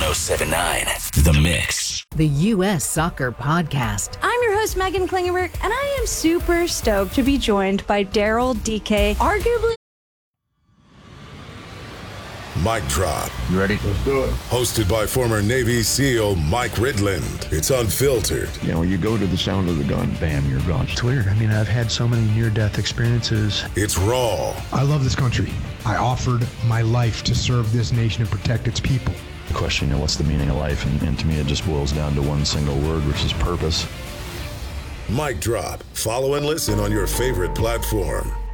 1079 The Mix. The U.S. Soccer Podcast. I'm your host, Megan Klingenberg, and I am super stoked to be joined by Daryl Dike, arguably. Mic Drop. You ready? Let's do it. Hosted by former Navy SEAL Mike Ridland. It's unfiltered. You know, you go to the sound of the gun, bam, you're gone. It's weird. I mean, I've had so many near-death experiences. It's raw. I love this country. I offered my life to serve this nation and protect its people. The question, you know, what's the meaning of life? And to me, it just boils down to one single word, which is purpose. Mic Drop. Follow and listen on your favorite platform.